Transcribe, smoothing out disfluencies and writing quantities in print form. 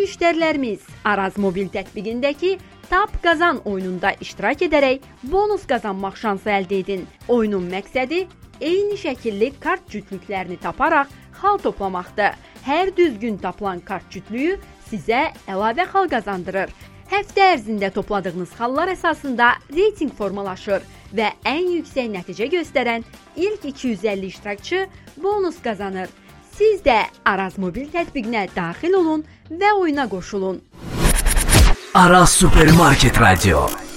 müştərilərimiz Araz Mobil tətbiqindəki Tap Qazan oyununda iştirak edərək bonus qazanmaq şansı əldə edin. Oyunun məqsədi eyni şəkilli kart cütlüklərini taparaq xal toplamaqdır. Hər düzgün tapılan kart cütlüyü sizə əlavə xal qazandırır. Həftə ərzində topladığınız xallar əsasında reyting formalaşır və ən yüksək nəticə göstərən ilk 250 iştirakçı bonus qazanır. Siz də Araz Mobil tətbiqinə daxil olun və oyuna qoşulun. Araz Supermarket Radio.